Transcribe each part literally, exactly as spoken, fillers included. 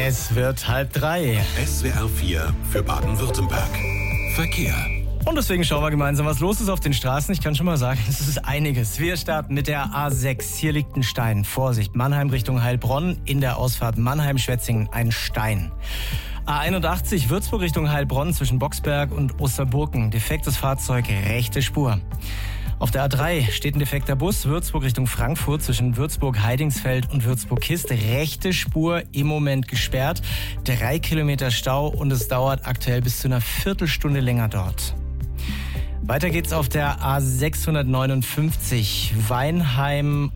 Es wird halb drei. S W R vier für Baden-Württemberg. Verkehr. Und deswegen schauen wir gemeinsam, was los ist auf den Straßen. Ich kann schon mal sagen, es ist einiges. Wir starten mit der A sechs. Hier liegt ein Stein. Vorsicht, Mannheim Richtung Heilbronn. In der Ausfahrt Mannheim-Schwetzingen ein Stein. A einundachtzig, Würzburg Richtung Heilbronn zwischen Boxberg und Osterburken. Defektes Fahrzeug, rechte Spur. Auf der A drei steht ein defekter Bus, Würzburg Richtung Frankfurt zwischen Würzburg-Heidingsfeld und Würzburg-Kist. Rechte Spur im Moment gesperrt. Drei Kilometer Stau und es dauert aktuell bis zu einer Viertelstunde länger dort. Weiter geht's auf der A sechshundertneunundfünfzig, Weinheim...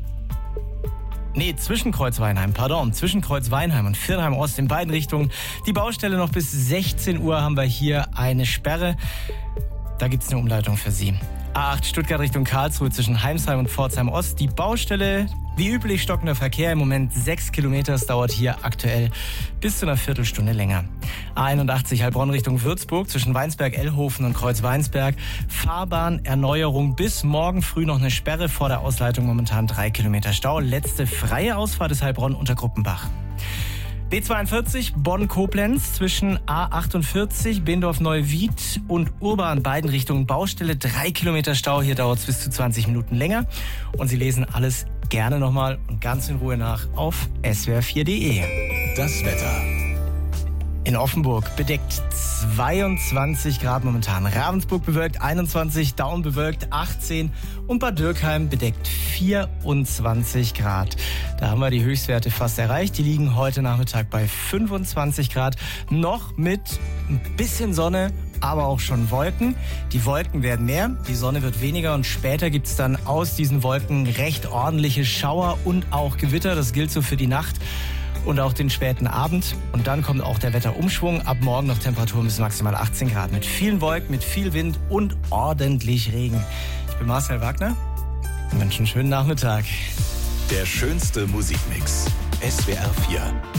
Nee, zwischen Kreuz Weinheim, pardon, zwischen Kreuz Weinheim und Viernheim Ost in beiden Richtungen. Die Baustelle noch bis sechzehn Uhr haben wir hier eine Sperre. Da gibt's eine Umleitung für Sie. A acht Stuttgart Richtung Karlsruhe zwischen Heimsheim und Pforzheim Ost. Die Baustelle, wie üblich stockender Verkehr, im Moment sechs Kilometer. Es dauert hier aktuell bis zu einer Viertelstunde länger. A einundachtzig Heilbronn Richtung Würzburg zwischen Weinsberg-Ellhofen und Kreuz-Weinsberg. Fahrbahnerneuerung bis morgen früh noch eine Sperre vor der Ausleitung. Momentan drei Kilometer Stau. Letzte freie Ausfahrt ist Heilbronn unter Gruppenbach. B zweiundvierzig Bonn-Koblenz zwischen A achtundvierzig, Beendorf-Neuwied und Urban, beiden Richtungen Baustelle, drei Kilometer Stau. Hier dauert es bis zu zwanzig Minuten länger. Und Sie lesen alles gerne nochmal und ganz in Ruhe nach auf S W R vier punkt de. Das Wetter. In Offenburg bedeckt zweiundzwanzig Grad momentan. Ravensburg bewölkt einundzwanzig, Daun bewölkt achtzehn und Bad Dürkheim bedeckt vierundzwanzig Grad. Da haben wir die Höchstwerte fast erreicht. Die liegen heute Nachmittag bei fünfundzwanzig Grad. Noch mit ein bisschen Sonne, aber auch schon Wolken. Die Wolken werden mehr, die Sonne wird weniger und später gibt es dann aus diesen Wolken recht ordentliche Schauer und auch Gewitter. Das gilt so für die Nacht und auch den späten Abend. Und dann kommt auch der Wetterumschwung. Ab morgen noch Temperaturen bis maximal achtzehn Grad. Mit vielen Wolken, mit viel Wind und ordentlich Regen. Ich bin Marcel Wagner und wünsche einen schönen Nachmittag. Der schönste Musikmix. S W R vier.